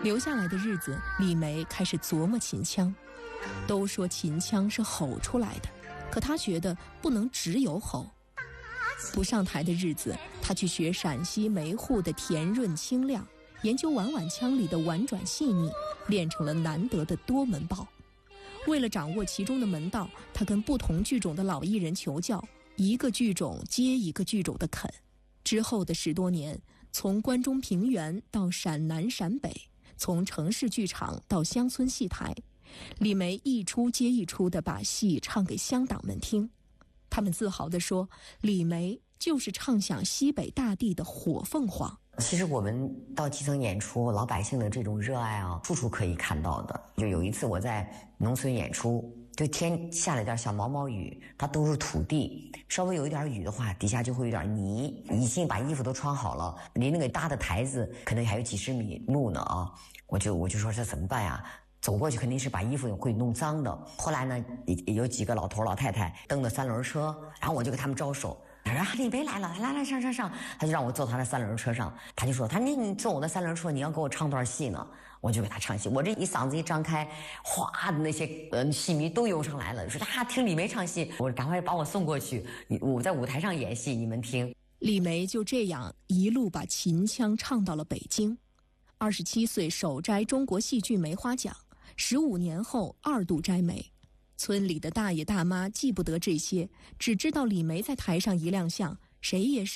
留下来的日子，李梅开始琢磨秦腔。都说秦腔是吼出来的，可她觉得不能只有吼。不上台的日子，她去学陕西梅户的甜润清亮，研究婉婉腔里的婉转细腻，练成了难得的多门爆。为了掌握其中的门道，她跟不同剧种的老艺人求教，一个剧种接一个剧种的啃。之后的10多年，从关中平原到陕南陕北，从城市剧场到乡村戏台，李梅一出接一出地把戏唱给乡党们听。他们自豪地说，李梅就是唱响西北大地的火凤凰。 其实我们到基层演出，老百姓的这种热爱啊，处处可以看到的。就有一次我在农村演出，就天下了点小毛毛雨，它都是土地，稍微有一点雨的话，底下就会有点泥。已经把衣服都穿好了，离那个搭的台子可能还有几十米路呢啊！我就说这怎么办呀？走过去肯定是把衣服会弄脏的。后来呢，有几个老头老太太蹬的3轮车，然后我就给他们招手。他说李梅来了，来上，他就让我坐他的3轮车上。他就说你坐我的3轮车，你要给我唱段戏呢。我就给他唱戏，我这一嗓子一张开，哗的那些戏迷都涌上来了，说听李梅唱戏，我赶快把我送过去，我在舞台上演戏，你们听。 李梅就这样一路把秦腔唱到了北京。27岁首摘中国戏剧梅花奖，15年后2度摘梅。村里的大爷大妈记不得这些，只知道李梅在台上一亮相，谁也